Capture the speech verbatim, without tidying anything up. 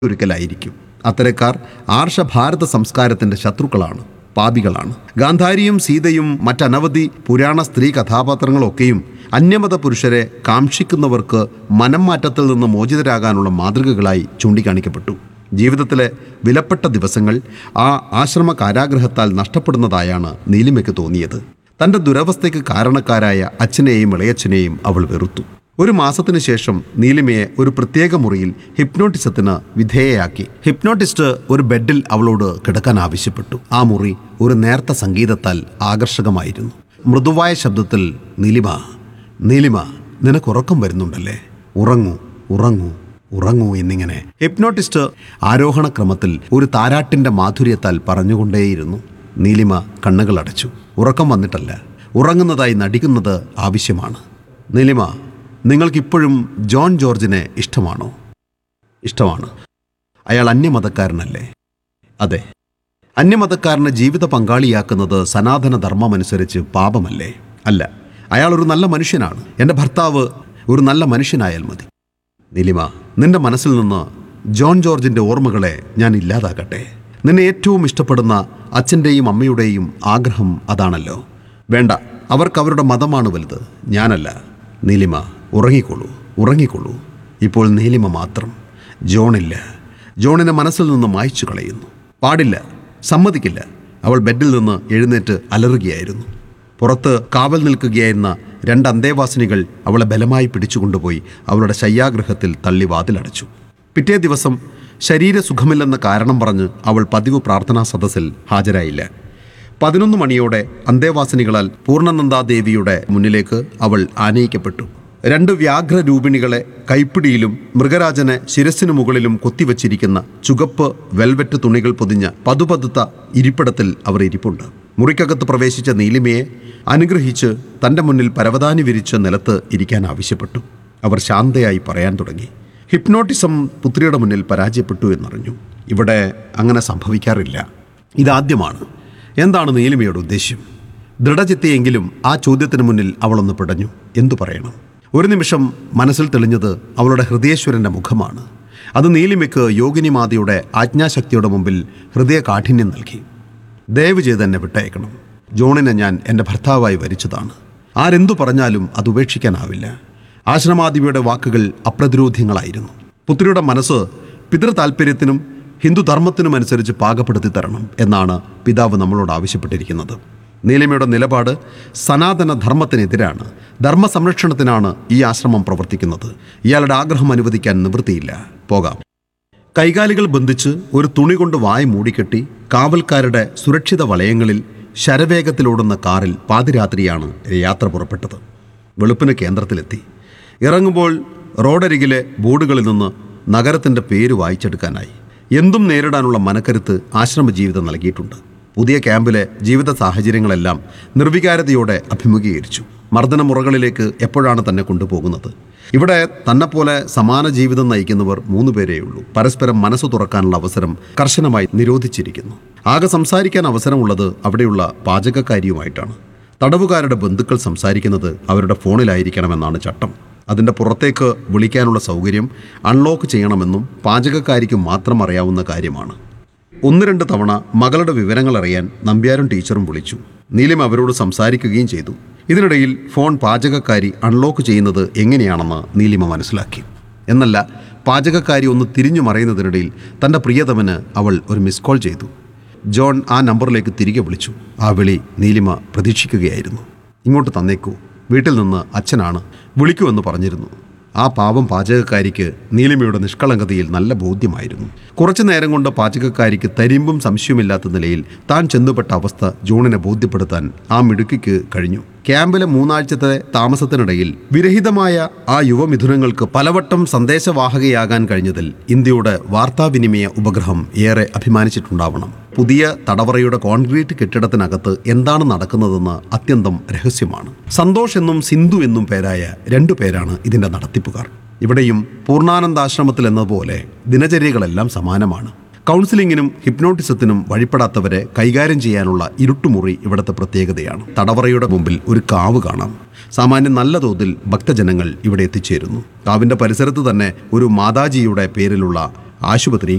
ഒരിക്കലായിരിക്കും. അത്തരക്കാർ ആർഷഭാരത സംസ്കാരത്തിന്റെ ശത്രുക്കളാണ്, പാപികളാണ്. ഗാന്ധാരിയും സീതയും മറ്റനവധി പുരാണ സ്ത്രീ കഥാപാത്രങ്ങളൊക്കെയും അന്യമത പുരുഷരെ കാക്ഷിക്കുന്നവർക്ക് മനം മാറ്റത്തിൽ നിന്ന് മോചിതരാകാനുള്ള മാതൃകകളായി ചൂണ്ടിക്കാണിക്കപ്പെട്ടു. ജീവിതത്തിലെ വിലപ്പെട്ട ദിവസങ്ങൾ ആ ആശ്രമ കാരാഗ്രഹത്താൽ നഷ്ടപ്പെടുന്നതായാണ് നീലിമയ്ക്ക് തോന്നിയത്. തൻ്റെ ദുരവസ്ഥയ്ക്ക് കാരണക്കാരായ അച്ഛനെയും ഇളയച്ഛനെയും അവൾ വെറുത്തു. ഒരു മാസത്തിനു ശേഷം നീലിമയെ ഒരു പ്രത്യേക മുറിയിൽ ഹിപ്നോട്ടിസത്തിന് വിധേയയാക്കി. ഹിപ്നോട്ടിസ്റ്റ് ഒരു ബെഡിൽ അവളോട് കിടക്കാൻ ആവശ്യപ്പെട്ടു. ആ മുറി ഒരു നേർത്ത സംഗീതത്താൽ ആകർഷകമായിരുന്നു. മൃദുവായ ശബ്ദത്തിൽ, നീലിമ നീലിമ നിനക്കുറക്കം വരുന്നുണ്ടല്ലേ, ഉറങ്ങൂ ഉറങ്ങൂ ഉറങ്ങൂ എന്നിങ്ങനെ ഹിപ്നോട്ടിസ്റ്റ് ആരോഹണക്രമത്തിൽ ഒരു താരാട്ടിൻ്റെ മാധുര്യത്താൽ പറഞ്ഞുകൊണ്ടേയിരുന്നു. നീലിമ കണ്ണുകൾ അടച്ചു. ഉറക്കം വന്നിട്ടല്ല, ഉറങ്ങുന്നതായി നടിക്കുന്നത് ആവശ്യമാണ്. നീലിമ, നിങ്ങൾക്കിപ്പോഴും ജോൺ ജോർജിനെ ഇഷ്ടമാണോ? ഇഷ്ടമാണ്. അയാൾ അന്യമതക്കാരനല്ലേ? അതെ. അന്യമതക്കാരനെ ജീവിത പങ്കാളിയാക്കുന്നത് സനാതന ധർമ്മമനുസരിച്ച് പാപമല്ലേ? അല്ല, അയാൾ ഒരു നല്ല മനുഷ്യനാണ്. എൻ്റെ ഭർത്താവ് ഒരു നല്ല മനുഷ്യനായാൽ മതി. നീലിമ, നിന്റെ മനസ്സിൽ നിന്ന് ജോൺ ജോർജിൻ്റെ ഓർമ്മകളെ ഞാൻ ഇല്ലാതാക്കട്ടെ. നിന്നെ ഏറ്റവും ഇഷ്ടപ്പെടുന്ന അച്ഛൻ്റെയും അമ്മയുടെയും ആഗ്രഹം അതാണല്ലോ. വേണ്ട, അവർക്ക് അവരുടെ മതമാണ് വലുത്, ഞാനല്ല. നീലിമ, ഉറങ്ങിക്കൊള്ളൂ ഉറങ്ങിക്കൊള്ളൂ ഇപ്പോൾ നീലിമ മാത്രം. ജോണില്ല. ജോണിനെ മനസ്സിൽ നിന്ന് മായ്ച്ചു കളയുന്നു. പാടില്ല, സമ്മതിക്കില്ല. അവൾ ബെഡിൽ നിന്ന് എഴുന്നേറ്റ് അലറുകയായിരുന്നു. പുറത്ത് കാവൽ നിൽക്കുകയായിരുന്ന രണ്ട് അന്തേവാസിനികൾ അവളെ ബലമായി പിടിച്ചുകൊണ്ടുപോയി അവളുടെ ശയ്യാഗൃഹത്തിൽ തള്ളി വാതിലടച്ചു. പിറ്റേ ദിവസം ശരീരസുഖമില്ലെന്ന കാരണം പറഞ്ഞ് അവൾ പതിവ് പ്രാർത്ഥനാ സദസ്സിൽ ഹാജരായില്ല. പതിനൊന്ന് മണിയോടെ അന്തേവാസിനികളാൽ പൂർണ്ണനന്ദാദേവിയുടെ മുന്നിലേക്ക് അവൾ ആനയിക്കപ്പെട്ടു. രണ്ട് വ്യാഘ്രരൂപിണികളെ കൈപ്പിടിയിലും മൃഗരാജനെ ശിരസിനു മുകളിലും കൊത്തിവച്ചിരിക്കുന്ന ചുവപ്പ് വെൽവെറ്റ് തുണികൾ പൊതിഞ്ഞ പതുപതുത്ത ഇരിപ്പിടത്തിൽ അവർ ഇരിപ്പുണ്ട്. മുറിക്കകത്ത് പ്രവേശിച്ച നീലിമയെ അനുഗ്രഹിച്ച് തൻ്റെ മുന്നിൽ പരവതാനി വിരിച്ച് നിലത്ത് ഇരിക്കാൻ ആവശ്യപ്പെട്ടു. അവർ ശാന്തയായി പറയാൻ തുടങ്ങി. ഹിപ്നോട്ടിസം പുത്രിയുടെ മുന്നിൽ പരാജയപ്പെട്ടു എന്നറിഞ്ഞു. ഇവിടെ അങ്ങനെ സംഭവിക്കാറില്ല. ഇതാദ്യമാണ്. എന്താണ് നീലിമയുടെ ഉദ്ദേശ്യം? ദൃഢചിത്തയെങ്കിലും ആ ചോദ്യത്തിന് മുന്നിൽ അവളൊന്ന് പിടഞ്ഞു. എന്തു പറയണം? ഒരു നിമിഷം മനസ്സിൽ തെളിഞ്ഞത് അവളുടെ ഹൃദയേശ്വരൻ്റെ മുഖമാണ്. അത് നീലിമയ്ക്ക് യോഗിനിമാതയുടെ ആജ്ഞാശക്തിയുടെ മുമ്പിൽ ഹൃദയ കാഠിന്യം നൽകി. ദയവ് ചെയ്ത് എന്നെ വിട്ടയക്കണം. ജോണിനെ ഞാൻ എൻ്റെ ഭർത്താവായി വരിച്ചതാണ്. ആരെന്തു പറഞ്ഞാലും അത് ഉപേക്ഷിക്കാനാവില്ല. ആശ്രമാധിപയുടെ വാക്കുകൾ അപ്രതിരോധ്യങ്ങളായിരുന്നു. പുത്രിയുടെ മനസ്സ് പിതൃതാൽപര്യത്തിനും ഹിന്ദുധർമ്മത്തിനുമനുസരിച്ച് പാകപ്പെടുത്തി തരണം എന്നാണ് പിതാവ് നമ്മളോട് ആവശ്യപ്പെട്ടിരിക്കുന്നത്. നീലിമയുടെ നിലപാട് സനാതന ധർമ്മത്തിനെതിരാണ്. ധർമ്മസംരക്ഷണത്തിനാണ് ഈ ആശ്രമം പ്രവർത്തിക്കുന്നത്. ഇയാളുടെ ആഗ്രഹം അനുവദിക്കാൻ നിവൃത്തിയില്ല. പോകാം. കൈകാലുകൾ ബന്ധിച്ച് ഒരു തുണി കൊണ്ട് വായ മൂടിക്കെട്ടി കാവൽക്കാരുടെ സുരക്ഷിത വലയങ്ങളിൽ ശരവേഗത്തിലോടുന്ന കാറിൽ പാതിരാത്രിയാണ് യാത്ര പുറപ്പെട്ടത്. വെളുപ്പിന് കേന്ദ്രത്തിലെത്തി. ഇറങ്ങുമ്പോൾ റോഡരികിലെ ബോർഡുകളിൽ നിന്ന് നഗരത്തിൻ്റെ പേര് വായിച്ചെടുക്കാനായി. എന്തും നേരിടാനുള്ള മനക്കരുത്ത് ആശ്രമജീവിതം നൽകിയിട്ടുണ്ട്. പുതിയ ക്യാമ്പിലെ ജീവിത സാഹചര്യങ്ങളെല്ലാം നിർവികാരതയോടെ അഭിമുഖീകരിച്ചു. മർദ്ദനമുറകളിലേക്ക് എപ്പോഴാണ് തന്നെ കൊണ്ടുപോകുന്നത്? ഇവിടെ തന്നെപ്പോലെ സമാന ജീവിതം നയിക്കുന്നവർ മൂന്ന് പേരേയുള്ളൂ. പരസ്പരം മനസ്സ് തുറക്കാനുള്ള അവസരം കർശനമായി നിരോധിച്ചിരിക്കുന്നു. ആകെ സംസാരിക്കാൻ അവസരമുള്ളത് അവിടെയുള്ള പാചകക്കാരിയുമായിട്ടാണ്. തടവുകാരുടെ ബന്ധുക്കൾ സംസാരിക്കുന്നത് അവരുടെ ഫോണിലായിരിക്കണമെന്നാണ് ചട്ടം. അതിൻ്റെ പുറത്തേക്ക് വിളിക്കാനുള്ള സൗകര്യം അൺലോക്ക് ചെയ്യണമെന്നും പാചകക്കാരിക്ക് മാത്രം അറിയാവുന്ന കാര്യമാണ്. ഒന്ന് രണ്ട് തവണ മകളുടെ വിവരങ്ങൾ അറിയാൻ നമ്പ്യാരും ടീച്ചറും വിളിച്ചു. നീലിമ അവരോട് സംസാരിക്കുകയും ചെയ്തു. ഇതിനിടയിൽ ഫോൺ പാചകക്കാരി അൺലോക്ക് ചെയ്യുന്നത് എങ്ങനെയാണെന്ന് നീലിമ മനസ്സിലാക്കി. എന്നല്ല, പാചകക്കാരി ഒന്ന് തിരിഞ്ഞു മറയുന്നതിനിടയിൽ തൻ്റെ പ്രിയതമന് അവൾ ഒരു മിസ് കോൾ ചെയ്തു. ജോൺ ആ നമ്പറിലേക്ക് തിരികെ വിളിച്ചു. ആ വിളി നീലിമ പ്രതീക്ഷിക്കുകയായിരുന്നു. ഇങ്ങോട്ട് തന്നേക്കൂ, വീട്ടിൽ നിന്ന് അച്ഛനാണ്, വിളിക്കുമെന്ന് പറഞ്ഞിരുന്നു. ആ പാവം പാചകക്കാരിക്ക് നീലിമയുടെ നിഷ്കളങ്കതയിൽ നല്ല ബോധ്യമായിരുന്നു. കുറച്ചു നേരം കൊണ്ട് പാചകക്കാരിക്ക് തരിമ്പും സംശയമില്ലാത്ത നിലയിൽ താൻ ചെന്നുപെട്ട അവസ്ഥ ജോണിനെ ബോധ്യപ്പെടുത്താൻ ആ മിടുക്കിക്ക് കഴിഞ്ഞു. ക്യാമ്പിലെ മൂന്നാഴ്ചത്തെ താമസത്തിനിടയിൽ വിരഹിതമായ ആ യുവമിഥുനങ്ങൾക്ക് പലവട്ടം സന്ദേശവാഹകയാകാൻ കഴിഞ്ഞതിൽ ഇന്ത്യയുടെ വാർത്താവിനിമയ ഉപഗ്രഹം ഏറെ അഭിമാനിച്ചിട്ടുണ്ടാവണം. പുതിയ തടവറയുടെ കോൺക്രീറ്റ് കെട്ടിടത്തിനകത്ത് എന്താണ് നടക്കുന്നതെന്ന് അത്യന്തം രഹസ്യമാണ്. സന്തോഷ് എന്നും സിന്ധു എന്നും പേരായ രണ്ടു പേരാണ് ഇതിൻ്റെ നടത്തിപ്പുകാർ. ഇവിടെയും പൂർണ്ണാനന്ദാശ്രമത്തിൽ എന്നതുപോലെ ദിനചര്യകളെല്ലാം സമാനമാണ്. കൗൺസിലിങ്ങിനും ഹിപ്നോട്ടിസത്തിനും വഴിപ്പെടാത്തവരെ കൈകാര്യം ചെയ്യാനുള്ള ഇരുട്ടുമുറി ഇവിടുത്തെ പ്രത്യേകതയാണ്. തടവറയുടെ മുമ്പിൽ ഒരു കാവ് കാണാം. സാമാന്യം നല്ല തോതിൽ ഭക്തജനങ്ങൾ ഇവിടെ എത്തിച്ചേരുന്നു. കാവിൻ്റെ പരിസരത്ത് തന്നെ ഒരു മാതാജിയുടെ പേരിലുള്ള ആശുപത്രിയും